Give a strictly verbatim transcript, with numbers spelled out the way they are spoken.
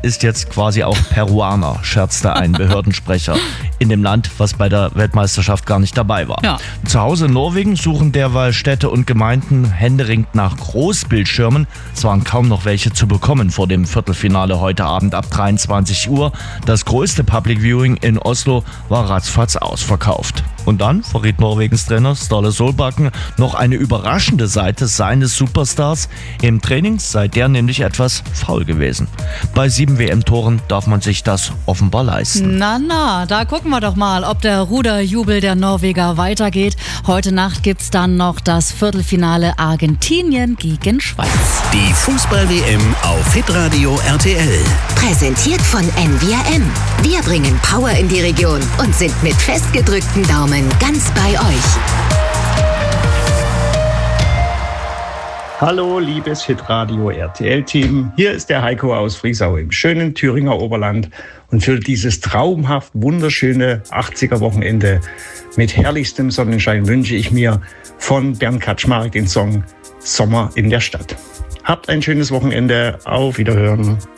ist jetzt quasi auch Peruaner, scherzte ein Behördensprecher in dem Land, was bei der Weltmeisterschaft gar nicht dabei war. Ja. Zu Hause in Norwegen suchen derweil Städte und Gemeinden händeringend nach Großbildschirmen. Es waren kaum noch welche zu bekommen vor dem Viertelfinale heute Abend ab dreiundzwanzig Uhr. Das größte Public Viewing in Oslo war ratzfatz ausverkauft. Und dann verriet Norwegens Trainer Ståle Solbakken noch eine überraschende Seite seines Superstars. Im Training sei der nämlich etwas faul gewesen. Bei sieben W M-Toren darf man sich das offenbar leisten. Na, na, da gucken wir doch mal, ob der Ruderjubel der Norweger weitergeht. Heute Nacht gibt's dann noch das Viertelfinale Argentinien gegen Schweiz. Die Fußball-W M auf Hitradio R T L. Präsentiert von N V R M. Wir bringen Power in die Region und sind mit festgedrückten Daumen ganz bei euch. Hallo, liebes Hitradio R T L-Team. Hier ist der Heiko aus Friesau im schönen Thüringer Oberland. Und für dieses traumhaft wunderschöne achtziger-Wochenende mit herrlichstem Sonnenschein wünsche ich mir von Bernd Kaczmarek den Song Sommer in der Stadt. Habt ein schönes Wochenende. Auf Wiederhören.